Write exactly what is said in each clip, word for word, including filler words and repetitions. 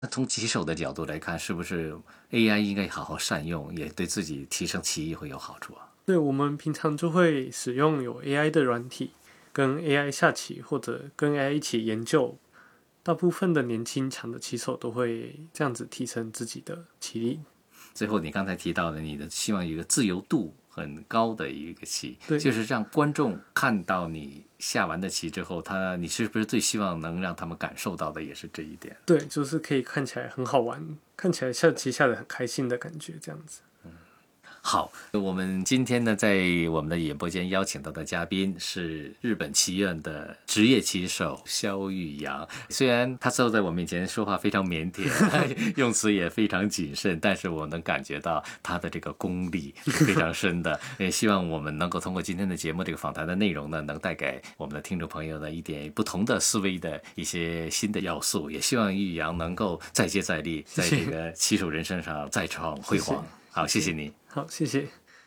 那从棋手的角度来看，是不是 A I 应该好好善用，也对自己提升棋艺会有好处啊？ 对，我们平常就会使用有 A I 的软体，跟 A I 下棋，或者跟 A I 一起研究。大部分的年轻强的棋手都会这样子提升自己的棋力。 最后，你刚才提到的，你的希望有一个自由度很高的一个棋，就是让观众看到你下完的棋之后，他你是不是最希望能让他们感受到的也是这一点？ 对，就是可以看起来很好玩，看起来下棋下得很开心的感觉，这样子。 好，我们今天呢，在我们的演播间邀请到的嘉宾是日本棋院的职业棋手萧育阳。虽然他坐在我面前说话非常腼腆，用词也非常谨慎，但是我能感觉到他的这个功力是非常深的。也希望我们能够通过今天的节目这个访谈的内容呢，能带给我们的听众朋友呢一点不同的思维的一些新的要素。也希望育阳能够再接再厉，在这个棋手人生上再创辉煌。谢谢，好，谢谢你。 好，谢谢。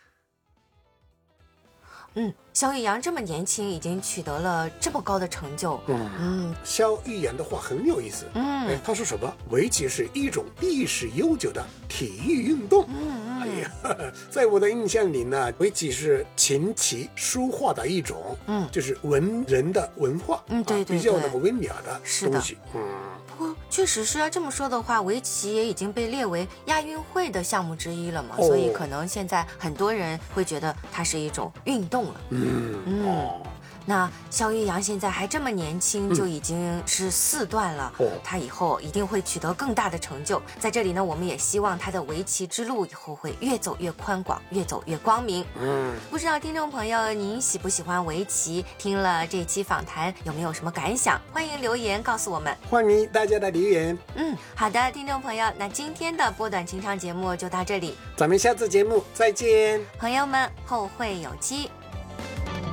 嗯，萧育阳这么年轻，已经取得了这么高的成就。 嗯嗯，萧育阳的话很有意思。 嗯， 哎，他说什么？围棋是一种历史悠久的体育运动。 嗯嗯， 哎呀，在我的印象里呢，围棋是琴棋书画的一种， 嗯， 就是文人的文化， 嗯，对对对， 比较那个温雅的东西。嗯。 不过，确实是要这么说的话，围棋也已经被列为亚运会的项目之一了嘛，哦、所以可能现在很多人会觉得它是一种运动了。 嗯嗯。哦， 那萧育阳现在还这么年轻，就已经是四段了、嗯、他以后一定会取得更大的成就。在这里呢，我们也希望他的围棋之路以后会越走越宽广，越走越光明。 嗯， 不知道听众朋友您喜不喜欢围棋？听了这期访谈有没有什么感想？欢迎留言告诉我们， 欢迎大家的留言。 嗯，好的，听众朋友，那今天的波短情长节目就到这里， 咱们下次节目再见， 朋友们，后会有期。